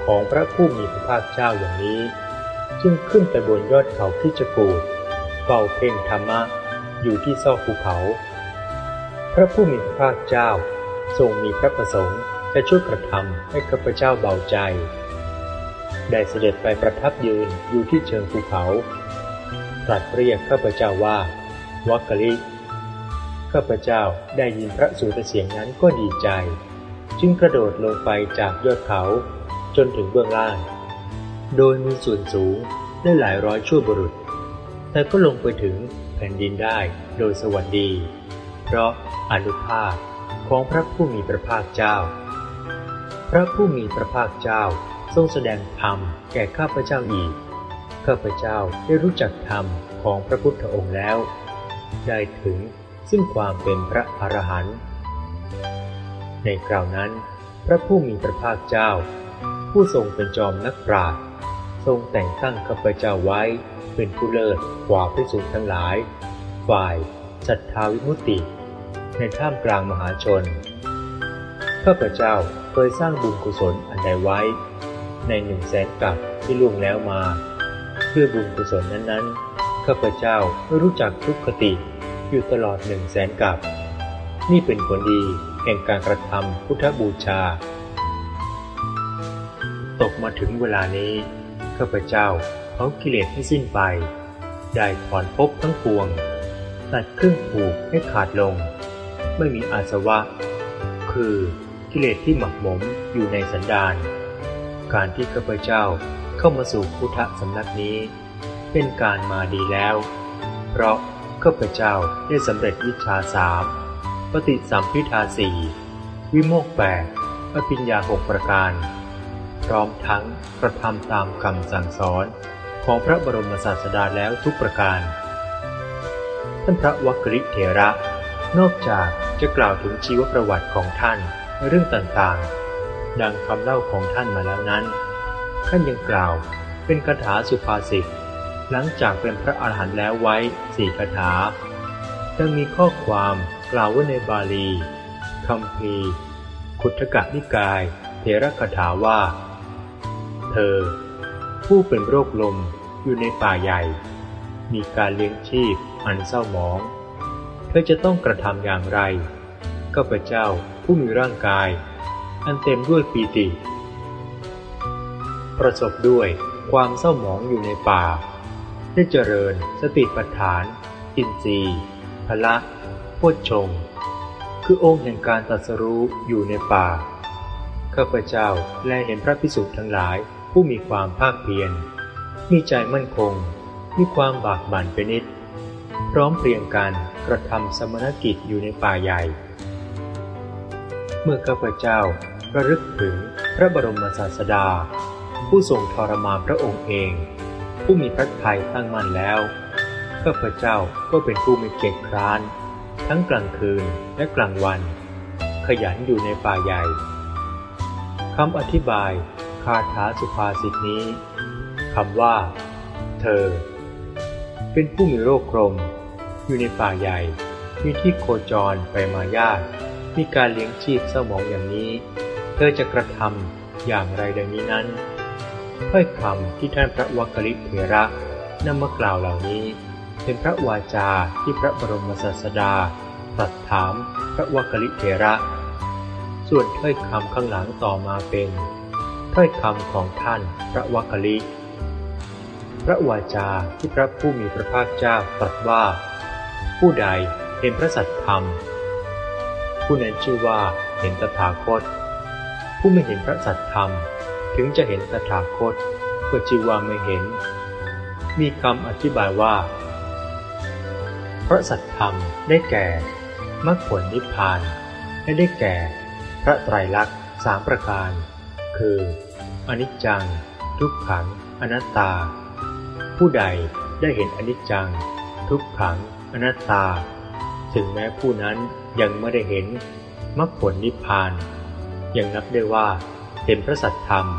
ของพระผู้มีพระภาคเจ้าอย่างนี้จึงขึ้นไปบนยอดเขาคิชกูฏเฝ้าเพ่งธรรมะอยู่ที่ซอกภูเขาพระผู้มีพระภาคเจ้าทรงมีพระประสงค์จะช่วยกระทำให้ข้าพเจ้าเบาใจได้เสด็จไปประทับยืนอยู่ที่เชิงภูเขาตรัสเรียกข้าพเจ้าว่าวักกลิข้าพเจ้าได้ยินพระสุรเสียงนั้นก็ดีใจจึงกระโดดลงไปจากยอดเขาจนถึงเบื้องล่างโดยมีส่วนสูงได้หลายร้อยชั่วบุรุษแต่ก็ลงไปถึงแผ่นดินได้โดยสวัสดีเพราะอานุภาพของพระผู้มีพระภาคเจ้าพระผู้มีพระภาคเจ้าทรงแสดงธรรมแก่ข้าพเจ้าอีกข้าพเจ้าได้รู้จักธรรมของพระพุทธองค์แล้วได้ถึงซึ่งความเป็นพระอรหันต์ในคราวนั้นพระผู้มีพระภาคเจ้าผู้ทรงเป็นจอมนักปราชญ์ทรงแต่งตั้งข้าพเจ้าไว้เป็นผู้เลิศกว่าภิกษุทั้งหลายฝ่ายศรัทธาวิมุตติในท่ามกลางมหาชนข้าพเจ้าเคยสร้างบุญกุศลอันใดไว้ใน100,000 กับที่ล่วงแล้วมาเพื่อบุญกุศลนั้นๆข้าพเจ้าไม่รู้จักทุกขติอยู่ตลอด100,000 กับนี่เป็นผลดีแห่งการกระทำพุทธบูชาตกมาถึงเวลานี้ข้าพเจ้าเผากิเลสให้สิ้นไปได้ถอนภพทั้งปวงตัดเครื่องผูกให้ขาดลงไม่มีอาสวะคือกิเลสที่หมักหมมอยู่ในสันดานการที่ข้าพเจ้าเข้ามาสู่พุทธสำนักนี้เป็นการมาดีแล้วเพราะข้าพเจ้าได้สำเร็จวิชา3ปฏิสัมภิทา4วิโมกข์8อภิญญา6ประการพร้อมทั้งกระทำตามคำสั่งสอนของพระบรมศาสดาแล้วทุกประการท่านพระวักกลิเถระนอกจากจะกล่าวถึงชีวประวัติของท่านในเรื่องต่างๆดังคำเล่าของท่านมาแล้วนั้นท่านยังกล่าวเป็นคาถาสุภาษิตหลังจากเป็นพระอรหันต์แล้วไว้4คาถายังมีข้อความกล่าวไว้ในบาลีคัมภีร์ขุททกนิกายเถรคาถาว่าเธอผู้เป็นโรคลมอยู่ในป่าใหญ่มีการเลี้ยงชีพอันเศร้าหมองเธอจะต้องกระทำอย่างไรข้าพเจ้าผู้มีร่างกายอันเต็มด้วยปีติประสบด้วยความเศร้าหมองอยู่ในป่าได้เจริญสติปัฏฐานอินทรีย์พละโพชฌงค์คือองค์แห่งการตรัสรู้อยู่ในป่าข้าพเจ้าแลเห็นพระภิกษุทั้งหลายผู้มีความภาคเพียรมีใจมั่นคงมีความบากบั่นเป็นนิจพร้อมเพรียงกันกระทำสมณกิจอยู่ในป่าใหญ่เมื่อข้าพเจ้าระลึกถึงพระบรมศาสดาผู้ทรงทรมานพระองค์เองผู้มีพระทัยตั้งมั่นแล้วข้าพเจ้าก็เป็นผู้ไม่เกียจคร้านทั้งกลางคืนและกลางวันขยันอยู่ในป่าใหญ่คำอธิบายคาถาสุภาษิตนี้คำว่าเธอเป็นผู้มีโรคกรมอยู่ในป่าใหญ่มีที่โคจรไปมายากมีการเลี้ยงชีพเศร้าหมองอย่างนี้เธอจะกระทำอย่างไรดังนี้นั้นถ้อยคำที่ท่านพระวักกลิเถระนำมากล่าวเหล่านี้เป็นพระวาจาที่พระบรมศาสดาตรัสถามพระวักกลิเถระส่วนถ้อยคำข้างหลังต่อมาเป็นถ้อยคำของท่านพระวักกลิพระวาจาที่พระผู้มีพระภาคเจ้าตรัสว่าผู้ใดเห็นพระสัจธรรมผู้นั้นชื่อว่าเห็นตถาคตผู้ไม่เห็นพระสัจธรรมถึงจะเห็นตถาคตก็ชื่อว่าไม่เห็นมีคำอธิบายว่าพระสัจธรรมได้แก่มรรคผลนิพพานและได้แก่พระไตรลักษณ์3ประการคืออนิจจังทุกขังอนัตตาผู้ใดได้เห็นอนิจจังทุกขังอนัตตาถึงแม้ผู้นั้นยังไม่ได้เห็นมรรคผลนิพพานยังนับได้ว่าเห็นพระสัจธรรม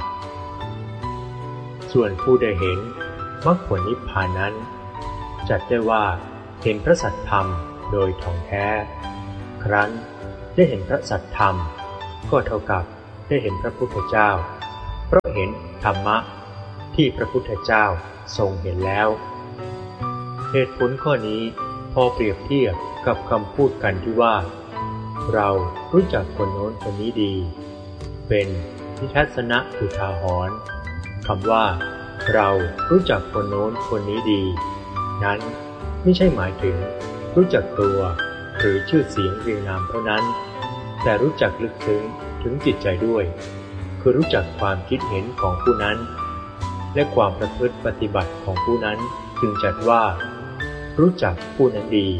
ส่วนผู้ได้เห็นมรรคผลนิพพานนั้นจัดได้ว่าเห็นพระสัจธรรมโดยท่องแท้ครั้นได้เห็นพระสัจธรรมก็เท่ากับได้เห็นพระพุทธเจ้าเพราะเห็นธรรมะที่พระพุทธเจ้าทรงเห็นแล้วเหตุผลข้อนี้พอเปรียบเทียบกับคำพูดกันที่ว่าเรารู้จักคนโน้นคนนี้ดีเป็นนิทัศนอุทาหรณ์คำว่าเรารู้จักคนโน้นคนนี้ดีนั้นไม่ใช่หมายถึงรู้จักตัวหรือชื่อเสียงเรียงนามเท่านั้นแต่รู้จักลึกซึ้งถึงจิตใจด้วยคือรู้จักความคิดเห็นของผู้นั้นและความประพฤติปฏิบัติของผู้นั้นจึงจัดว่ารู้จักผู้นั้นดี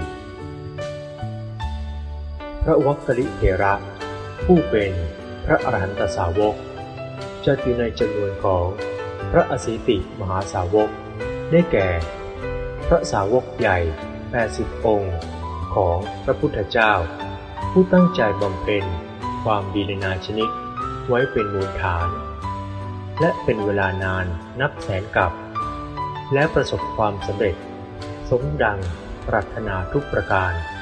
พระวักกลิเถระผู้เป็นพระอรหันตสาวกจัดอยู่ในจำนวนของพระอสิติมหาสาวกได้แก่พระสาวกใหญ่80องค์ของพระพุทธเจ้าผู้ตั้งใจบำเพ็ญความดีนานาชนิดไว้เป็นมูลฐานและเป็นเวลานานนับแสนกับและประสบความสำเร็จสมดังปรารถนาทุกประการ